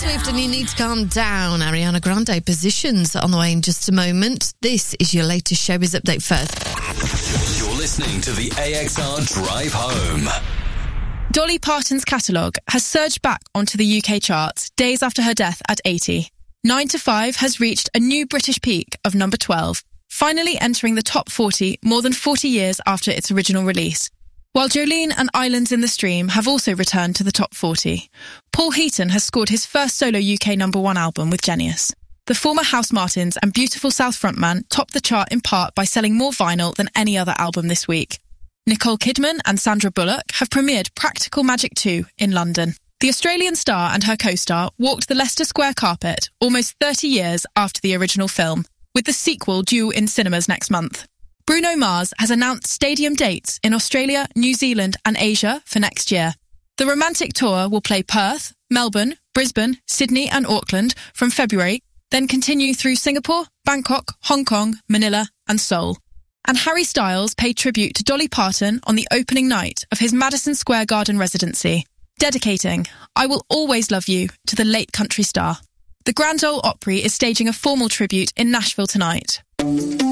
Swift and You Need to Calm Down. Ariana Grande positions on the way in just a moment. This is your latest showbiz update first. You're listening to the AXR Drive Home. Dolly Parton's catalogue has surged back onto the UK charts days after her death at 80. 9 to 5 has reached a new British peak of number 12, finally entering the top 40 more than 40 years after its original release. While Jolene and Islands in the Stream have also returned to the top 40, Paul Heaton has scored his first solo UK number 1 album with Genius. The former House Martins and Beautiful South frontman topped the chart in part by selling more vinyl than any other album this week. Nicole Kidman and Sandra Bullock have premiered Practical Magic 2 in London. The Australian star and her co-star walked the Leicester Square carpet almost 30 years after the original film, with the sequel due in cinemas next month. Bruno Mars has announced stadium dates in Australia, New Zealand and Asia for next year. The romantic tour will play Perth, Melbourne, Brisbane, Sydney and Auckland from February, then continue through Singapore, Bangkok, Hong Kong, Manila and Seoul. And Harry Styles paid tribute to Dolly Parton on the opening night of his Madison Square Garden residency, dedicating I Will Always Love You to the late country star. The Grand Ole Opry is staging a formal tribute in Nashville tonight.